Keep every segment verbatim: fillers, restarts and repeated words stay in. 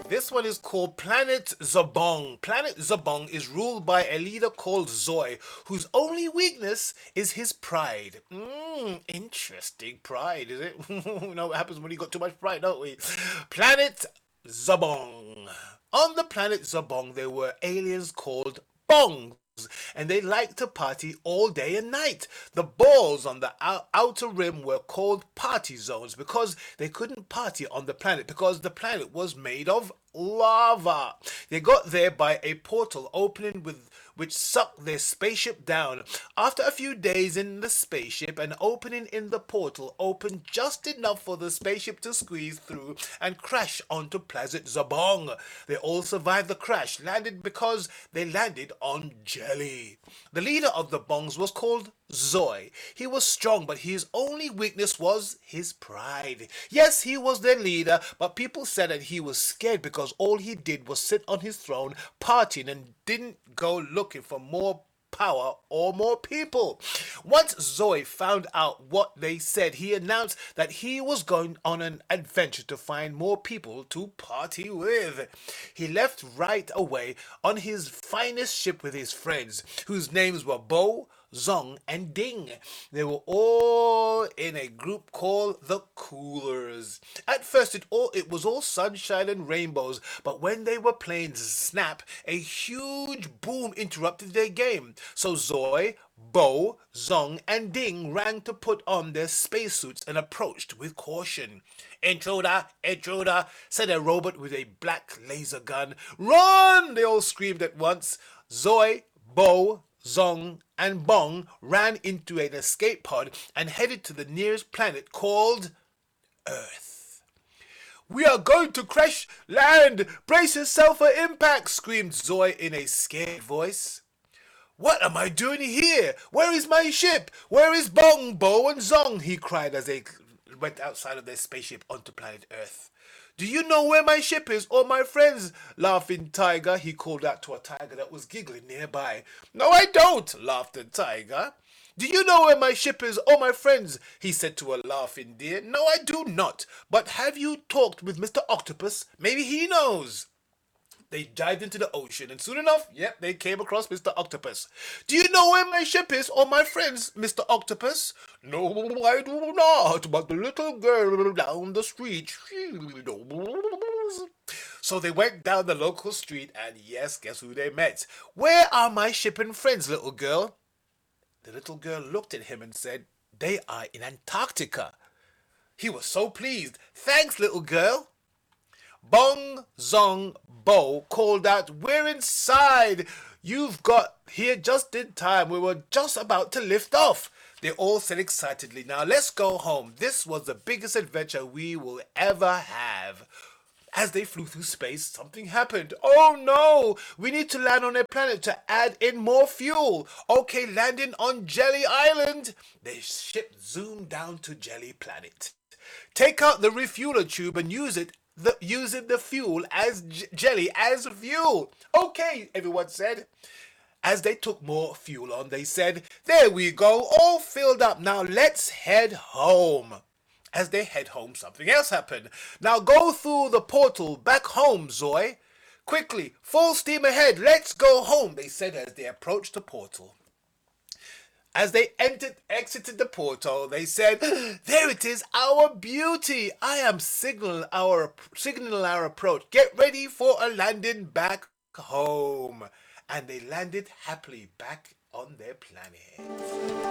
This one is called Planet Zabong. Planet Zabong is ruled by a leader called Zoy, whose only weakness is his pride. Mmm, interesting. Pride, is it? You know what happens when you got too much pride, don't we? Planet Zabong. On the planet Zabong, there were aliens called Bongs, and they liked to party all day and night. The balls on the ou- outer rim were called party zones because they couldn't party on the planet because the planet was made of lava. They got there by a portal opening with which sucked their spaceship down. After a few days in the spaceship, an opening in the portal opened just enough for the spaceship to squeeze through and crash onto Planet Zabong. They all survived the crash, landed because they landed on jelly. The leader of the Bongs was called Zoy. He was strong, but his only weakness was his pride. Yes, he was their leader, but people said that he was scared because all he did was sit on his throne, partying, and didn't go looking for more power or more people. Once Zoe found out what they said, he announced that he was going on an adventure to find more people to party with. He left right away on his finest ship with his friends, whose names were Bo, Zong, and Ding. They were all in a group called the Coolers. At first, it all it was all sunshine and rainbows, but when they were playing Snap, a huge boom interrupted their game. So Zoe, Bo, Zong, and Ding ran to put on their spacesuits and approached with caution. Intruder, intruder, said a robot with a black laser gun. Run! They all screamed at once. Zoe, Bo, Zong, and Bong ran into an escape pod and headed to the nearest planet called Earth. We are going to crash land! Brace yourself for impact! Screamed Zoe in a scared voice. What am I doing here? Where is my ship? Where is Bong, Bo, and Zong? He cried as they went outside of their spaceship onto planet Earth. Do you know where my ship is or my friends? Laughing tiger, he called out to a tiger that was giggling nearby. No, I don't, laughed the tiger. Do you know where my ship is or my friends? He said to a laughing deer. No, I do not. But have you talked with Mister Octopus? Maybe he knows. They dived into the ocean, and soon enough, yep, they came across Mister Octopus. Do you know where my ship is or my friends, Mister Octopus? No, I do not, but the little girl down the street, she knows. So they went down the local street, and yes, guess who they met? Where are my ship and friends, little girl? The little girl looked at him and said, They are in Antarctica. He was so pleased. Thanks, little girl. Bong Zong Bo called out, We're inside! You've got here just in time. We were just about to lift off. They all said excitedly, Now let's go home. This was the biggest adventure we will ever have. As they flew through space, something happened. Oh no! We need to land on a planet to add in more fuel. Okay, landing on Jelly Island. The ship zoomed down to Jelly Planet. Take out the refueler tube and use it the, using the fuel as j- jelly as fuel. Okay, everyone said. As they took more fuel on, they said, There we go, all filled up. Now let's head home. As they head home, something else happened. Now go through the portal back home, Zoe. Quickly, full steam ahead, let's go home, they said as they approached the portal. As they entered, exited the portal, they said, There it is, our beauty. I am signaling our, signaling our approach. Get ready for a landing back home. And they landed happily back on their planet.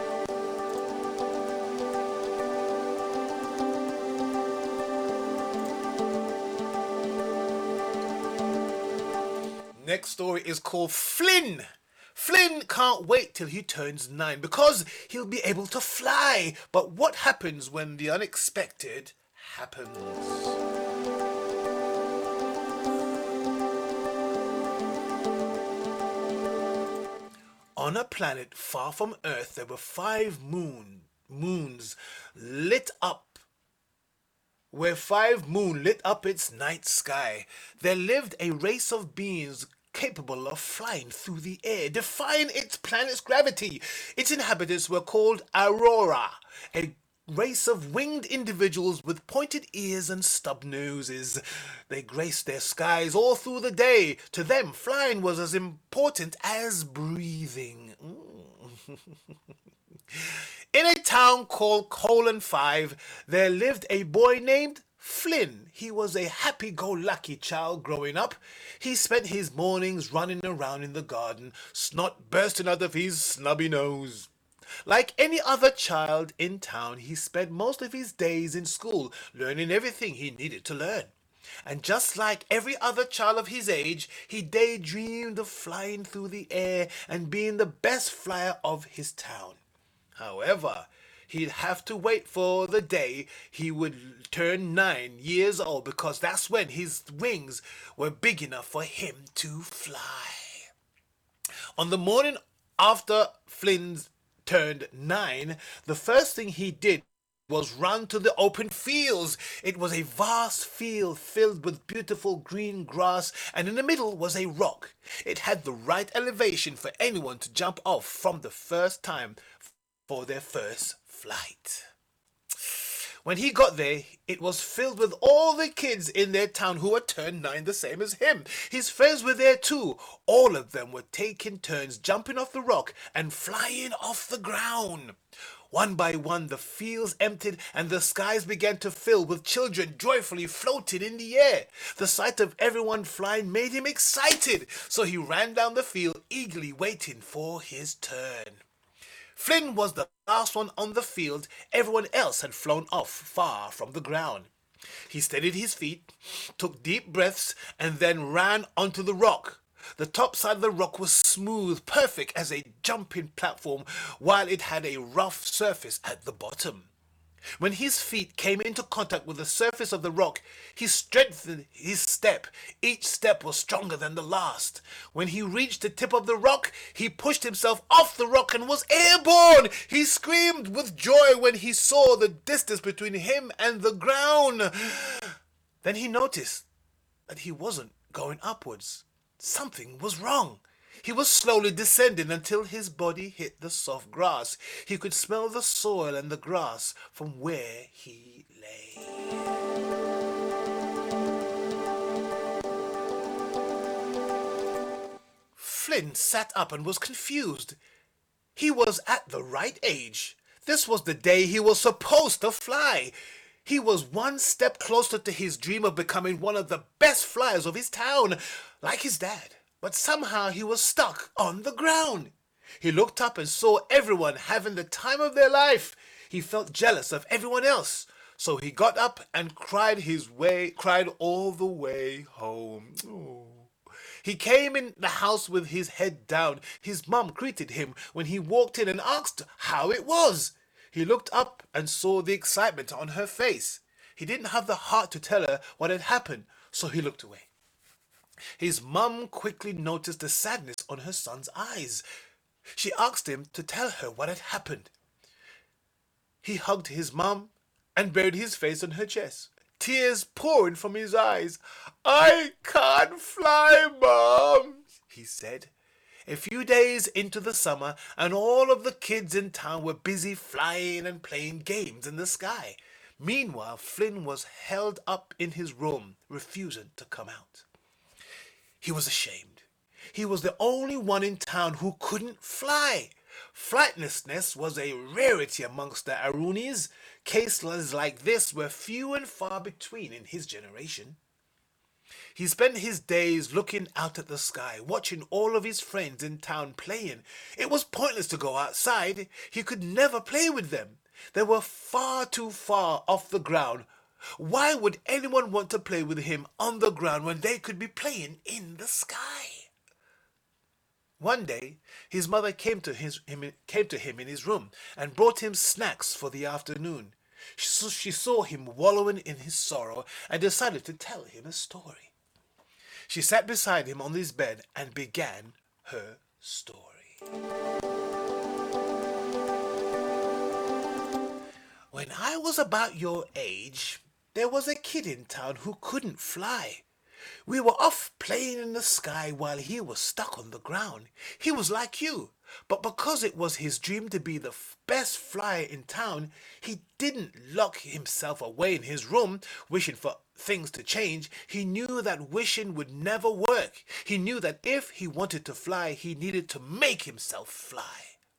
Next story is called Flynn. Flynn can't wait till he turns nine because he'll be able to fly. But what happens when the unexpected happens? On a planet far from Earth, there were five moon moons lit up where five moon lit up its night sky. There lived a race of beings capable of flying through the air, defying its planet's gravity. Its inhabitants were called Aurora, a race of winged individuals with pointed ears and stub noses. They graced their skies all through the day. To them, flying was as important as breathing. Mm. In a town called Colon Five, there lived a boy named Flynn. He was a happy-go-lucky child growing up. He spent his mornings running around in the garden, snot bursting out of his snubby nose. Like any other child in town, he spent most of his days in school, learning everything he needed to learn. And just like every other child of his age, he daydreamed of flying through the air and being the best flyer of his town. However, he'd have to wait for the day he would turn nine years old, because that's when his wings were big enough for him to fly. On the morning after Flynn turned nine, the first thing he did was run to the open fields. It was a vast field filled with beautiful green grass, and in the middle was a rock. It had the right elevation for anyone to jump off from the first time for their first flight. When he got there, it was filled with all the kids in their town who had turned nine the same as him. His friends were there too. All of them were taking turns jumping off the rock and flying off the ground. One by one, the fields emptied and the skies began to fill with children joyfully floating in the air. The sight of everyone flying made him excited, so he ran down the field eagerly waiting for his turn. Flynn was the last one on the field. Everyone else had flown off far from the ground. He steadied his feet, took deep breaths, and then ran onto the rock. The top side of the rock was smooth, perfect as a jumping platform, while it had a rough surface at the bottom. When his feet came into contact with the surface of the rock, he strengthened his step. Each step was stronger than the last. When he reached the tip of the rock, he pushed himself off the rock and was airborne. He screamed with joy when he saw the distance between him and the ground. Then he noticed that he wasn't going upwards. Something was wrong. He was slowly descending until his body hit the soft grass. He could smell the soil and the grass from where he lay. Flynn sat up and was confused. He was at the right age. This was the day he was supposed to fly. He was one step closer to his dream of becoming one of the best flyers of his town, like his dad. But somehow he was stuck on the ground. He looked up and saw everyone having the time of their life. He felt jealous of everyone else. So he got up and cried his way, cried all the way home. Oh. He came in the house with his head down. His mom greeted him when he walked in and asked how it was. He looked up and saw the excitement on her face. He didn't have the heart to tell her what had happened, so he looked away. His mum quickly noticed the sadness on her son's eyes. She asked him to tell her what had happened. He hugged his mum and buried his face on her chest, tears pouring from his eyes. "I can't fly, Mom," he said. A few days into the summer, and all of the kids in town were busy flying and playing games in the sky. Meanwhile, Flynn was held up in his room, refusing to come out. He was ashamed. He was the only one in town who couldn't fly. Flightlessness was a rarity amongst the Arunis. Cases like this were few and far between in his generation. He spent his days looking out at the sky, watching all of his friends in town playing. It was pointless to go outside. He could never play with them. They were far too far off the ground. Why would anyone want to play with him on the ground when they could be playing in the sky? One day, his mother came to, his, him, came to him in his room and brought him snacks for the afternoon. She, she saw him wallowing in his sorrow and decided to tell him a story. She sat beside him on his bed and began her story. When I was about your age, there was a kid in town who couldn't fly. We were off playing in the sky while he was stuck on the ground. He was like you, But because it was his dream to be the f- best flyer in town, he didn't lock himself away in his room wishing for things to change. He knew that wishing would never work. He knew that if he wanted to fly, he needed to make himself fly.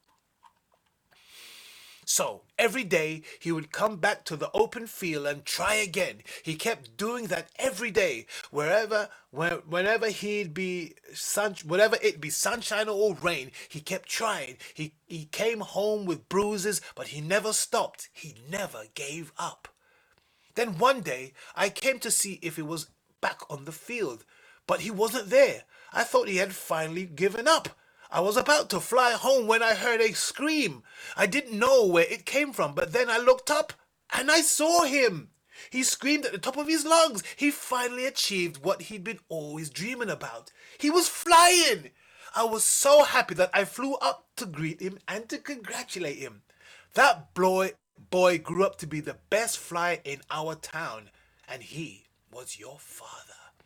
So every day he would come back to the open field and try again. He kept doing that every day, wherever, where, whenever he'd be sun, whatever it be sunshine or rain. He kept trying. He he came home with bruises, but he never stopped. He never gave up. Then one day I came to see if he was back on the field, but he wasn't there. I thought he had finally given up. I was about to fly home when I heard a scream. I didn't know where it came from, but then I looked up and I saw him. He screamed at the top of his lungs. He finally achieved what he'd been always dreaming about. He was flying. I was so happy that I flew up to greet him and to congratulate him. That boy, boy grew up to be the best flyer in our town, and he was your father.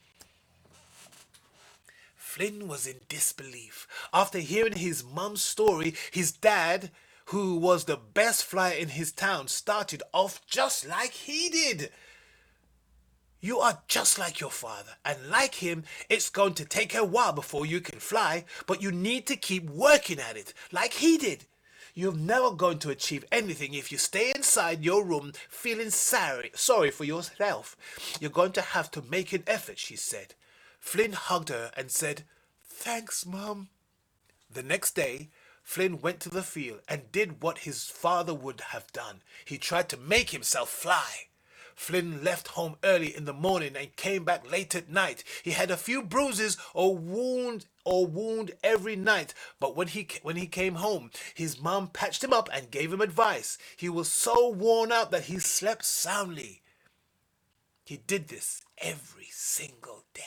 Flynn was in disbelief. After hearing his mum's story, his dad, who was the best flyer in his town, started off just like he did. You are just like your father, and like him, it's going to take a while before you can fly, but you need to keep working at it, like he did. You're never going to achieve anything if you stay inside your room feeling sorry, sorry for yourself. You're going to have to make an effort, she said. Flynn hugged her and said, "Thanks, Mum." The next day, Flynn went to the field and did what his father would have done. He tried to make himself fly. Flynn left home early in the morning and came back late at night. He had a few bruises or wound or wound every night, but when he when he came home, his mum patched him up and gave him advice. He was so worn out that he slept soundly. He did this every single day.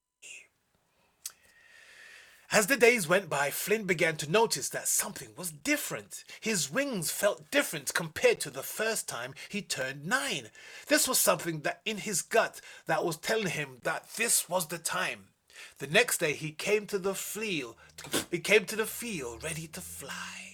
As the days went by, Flynn began to notice that something was different. His wings felt different compared to the first time he turned nine. This was something that in his gut that was telling him that this was the time. The next day he came to the field. He came to the field ready to fly.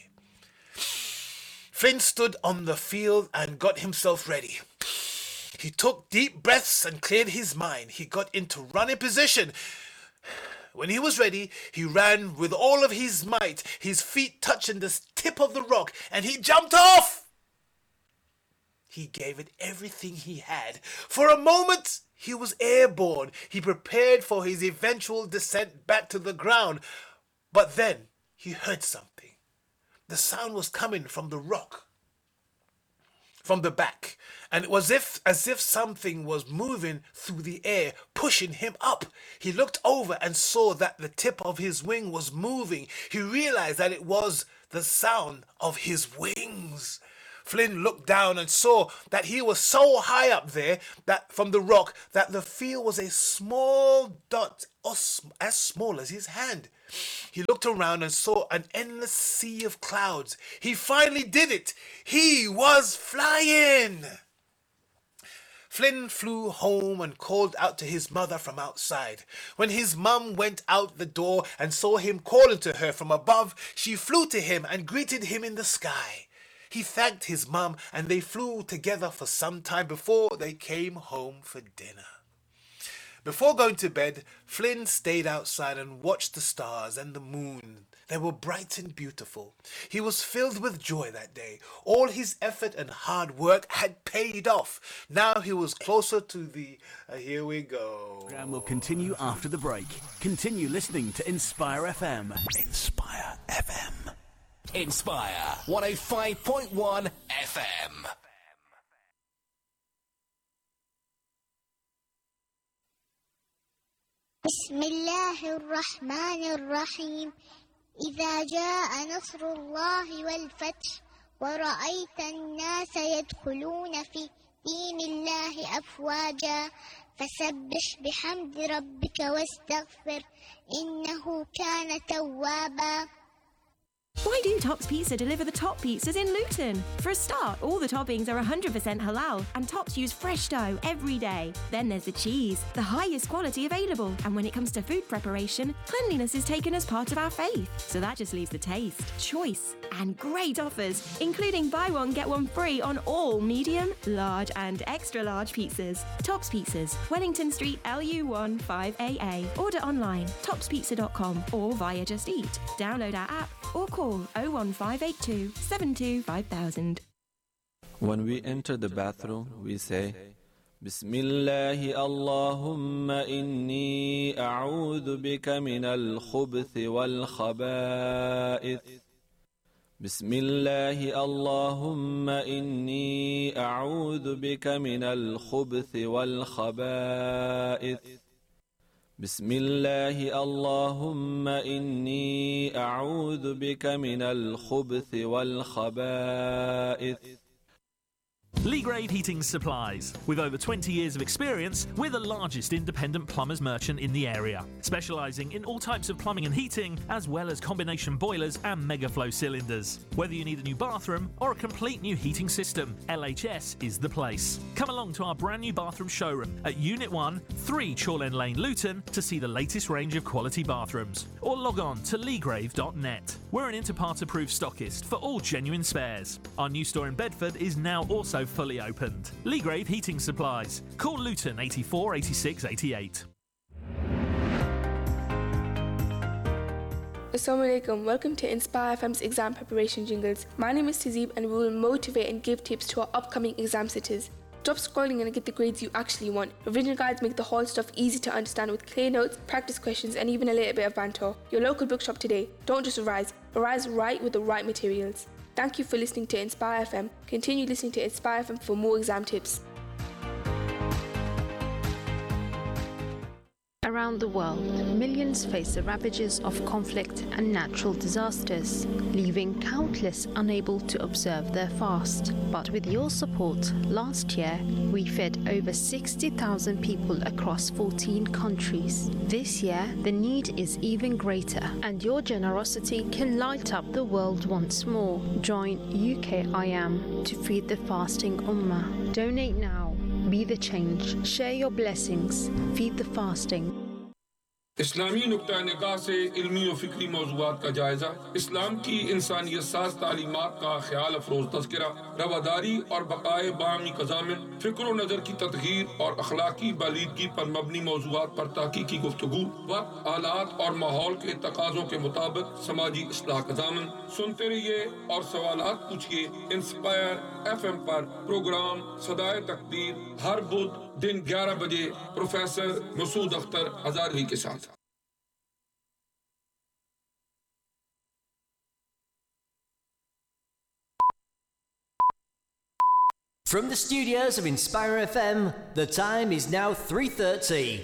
Flynn stood on the field and got himself ready. He took deep breaths and cleared his mind. He got into running position. When he was ready, he ran with all of his might, his feet touching the tip of the rock, and he jumped off. He gave it everything he had. For a moment, he was airborne. He prepared for his eventual descent back to the ground. But then he heard something. The sound was coming from the rock, from the back, and it was if, as if something was moving through the air, pushing him up. He looked over and saw that the tip of his wing was moving. He realized that it was the sound of his wings. Flynn looked down and saw that he was so high up there that from the rock that the field was a small dot as small as his hand. He looked around and saw an endless sea of clouds. He finally did it. He was flying. Flynn flew home and called out to his mother from outside. When his mum went out the door and saw him calling to her from above, she flew to him and greeted him in the sky. He thanked his mum and they flew together for some time before they came home for dinner. Before going to bed, Flynn stayed outside and watched the stars and the moon. They were bright and beautiful. He was filled with joy that day. All his effort and hard work had paid off. Now he was closer to the... Uh, here we go. The program will continue after the break. Continue listening to Inspire F M. Inspire F M. Inspire one oh five point one F M. بسم الله الرحمن الرحيم إذا جاء نصر الله والفتح ورأيت الناس يدخلون في دين الله أفواجا فسبح بحمد ربك واستغفر إنه كان توابا. Why do Tops Pizza deliver the top pizzas in Luton? For a start, all the toppings are one hundred percent halal and Tops use fresh dough every day. Then there's the cheese, the highest quality available. And when it comes to food preparation, cleanliness is taken as part of our faith. So that just leaves the taste, choice, and great offers, including buy one, get one free on all medium, large, and extra large pizzas. Tops Pizzas, Wellington Street, L U one five A A. Order online, tops pizza dot com or via Just Eat. Download our app or call oh one five eight two seven two five thousand. When we enter the bathroom, we say, Bismillahi Allahumma inni a'udhu bika min al-khubuthi wal-khaba'ith. Bismillahi Allahumma inni a'udhu bika min al-khubuthi wal-khaba'ith. بسم الله اللهم إني أعوذ بك من الخبث والخبائث. Leagrave Heating Supplies. With over twenty years of experience, we're the largest independent plumbers merchant in the area, specialising in all types of plumbing and heating, as well as combination boilers and megaflow cylinders. Whether you need a new bathroom or a complete new heating system, L H S is the place. Come along to our brand new bathroom showroom at Unit one, three Chorlend Lane, Luton, to see the latest range of quality bathrooms. Or log on to leagrave dot net. We're an Interpart approved stockist for all genuine spares. Our new store in Bedford is now also fully opened. Leagrave Heating Supplies. Call Luton eighty-four eighty-six eighty-eight. Assalamu alaikum. Welcome to Inspire F M's exam preparation jingles. My name is Tazib and we will motivate and give tips to our upcoming exam sitters. Stop scrolling and get the grades you actually want. Revision guides make the whole stuff easy to understand with clear notes, practice questions, and even a little bit of banter. Your local bookshop today. Don't just revise. Revise right with the right materials. Thank you for listening to Inspire F M. Continue listening to Inspire F M for more exam tips. Around the world, millions face the ravages of conflict and natural disasters, leaving countless unable to observe their fast. But with your support, last year we fed over sixty thousand people across fourteen countries. This year, the need is even greater, and your generosity can light up the world once more. Join U K I am to feed the fasting Ummah. Donate now. Be the change. Share your blessings. Feed the fasting. इस्लामी नुक्ता निगाह से इल्मी और फिक्री मौज़ूआत का जायजा, इस्लाम की इंसानियत साज़ तालीमात का ख्याल अफरोज़ तज़किरा, रवादारी और बक़ाए बामी क़ज़ामिन, फ़िक्र व नज़र की तदहीर और अखलाकी बालीदगी पर मबनी मौज़ूआत पर तहक़ीक़ी गुफ्तगू, वक्त, हालात और माहौल के तकाज़ों के मुताबिक समाजी इस्लाह क़ज़ामिन। सुनते रहिए और सवालात पूछिए। इंस्पायर एफ एम पर प्रोग्राम सदाए तकदीर हर बुध दिन ग्यारह बजे प्रोफेसर मसूद अख्तर हज़ारवी के साथ। From the studios of Inspire F M, the time is now three thirty.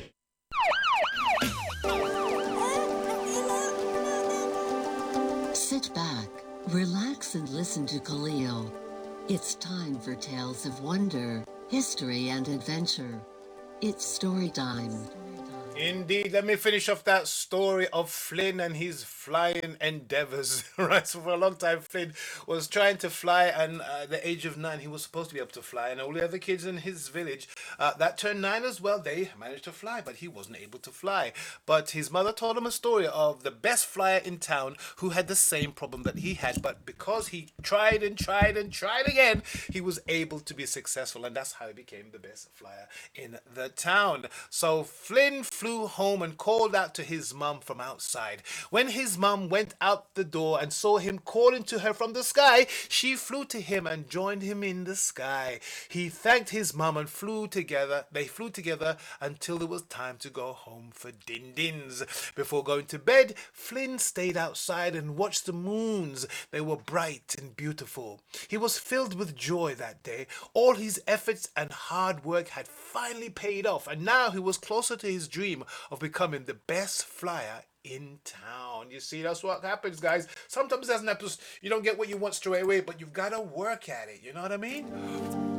Sit back, relax and listen to Khalil. It's time for tales of wonder, history and adventure. It's story time. Indeed, let me finish off that story of Flynn and his flying endeavors. Right, so for a long time, Flynn was trying to fly, and uh, at the age of nine, he was supposed to be able to fly. And all the other kids in his village uh, that turned nine as well, they managed to fly, but he wasn't able to fly. But his mother told him a story of the best flyer in town who had the same problem that he had, but because he tried and tried and tried again, he was able to be successful, and that's how he became the best flyer in the town. So Flynn flew home and called out to his mum from outside. When his mum went out the door and saw him calling to her from the sky, she flew to him and joined him in the sky. He thanked his mum and flew together. They flew together until it was time to go home for din-dins. Before going to bed, Flynn stayed outside and watched the moons. They were bright and beautiful. He was filled with joy that day. All his efforts and hard work had finally paid off, and now he was closer to his dream of becoming the best flyer in town. You see, that's what happens, guys. Sometimes it doesn't have to, you don't get what you want straight away, but you've got to work at it. You know what I mean?